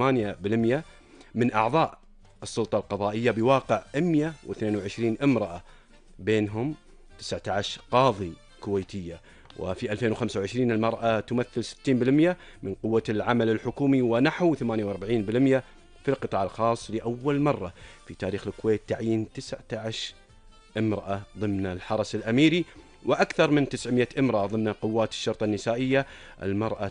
8% من أعضاء السلطة القضائية بواقع 122 امرأة، بينهم 19 قاضي كويتية. وفي 2025 المرأة تمثل 60% من قوة العمل الحكومي ونحو 48% في القطاع الخاص. لأول مرة في تاريخ الكويت تعيين 19 امرأة ضمن الحرس الأميري، وأكثر من 900 امرأة ضمن قوات الشرطة النسائية. المرأة